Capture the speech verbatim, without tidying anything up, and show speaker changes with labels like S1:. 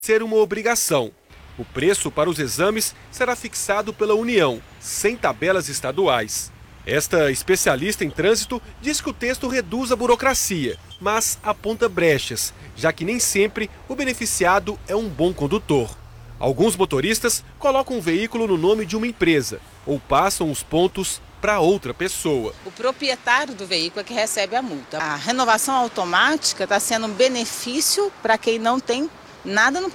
S1: ser uma obrigação. O preço para os exames será fixado pela União, sem tabelas estaduais. Esta especialista em trânsito diz que o texto reduz a burocracia, mas aponta brechas, já que nem sempre o beneficiado é um bom condutor. Alguns motoristas colocam o veículo no nome de uma empresa ou passam os pontos para outra pessoa.
S2: O proprietário do veículo é que recebe a multa. A renovação automática está sendo um benefício para quem não tem nada no